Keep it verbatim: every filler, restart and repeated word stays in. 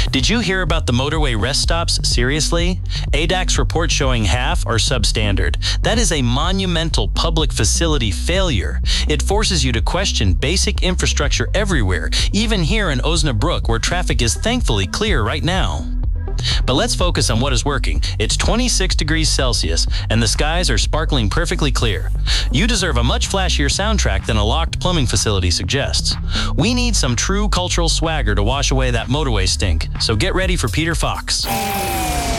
Did you hear about the motorway rest stops? Seriously? A D A C's report showing half are substandard. That is a monumental public facility failure. It forces you to question basic infrastructure everywhere, even here in Osnabrück, where traffic is thankfully clear right now. But let's focus on what is working. It's twenty-six degrees Celsius, and the skies are sparkling perfectly clear. You deserve a much flashier soundtrack than a locked plumbing facility suggests. We need some true cultural swagger to wash away that motorway stink, so get ready for Peter Fox.